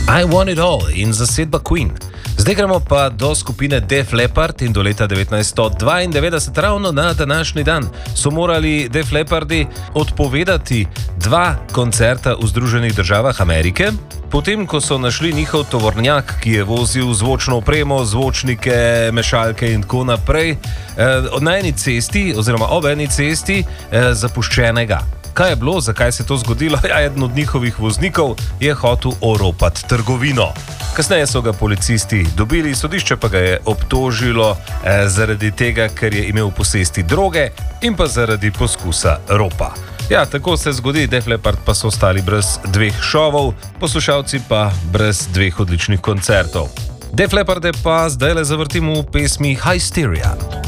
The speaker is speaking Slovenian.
I Want It All in zasedba Queen. Zdaj gremo pa do skupine Def Leppard in do leta 1992, ravno na današnji dan, so morali Def Leppardi odpovedati 2 koncerta v Združenih državah Amerike, potem ko so našli njihov tovornjak, ki je vozil zvočno opremo, zvočnike, mešalke in tako naprej, na eni cesti oziroma ob eni cesti zapuščenega. Kaj je bilo, zakaj se je to zgodilo? Ja, eden od njihovih voznikov je hotel oropati trgovino. Kasneje so ga policisti dobili, sodišče pa ga je obtožilo zaradi tega, ker je imel v posesti droge in pa zaradi poskusa ropa. Ja, tako se zgodi, Def Leppard pa so ostali brez 2 šovov, poslušalci pa brez 2 odličnih koncertov. Def Lepparde pa zdaj le zavrtimo v pesmi Hysteria.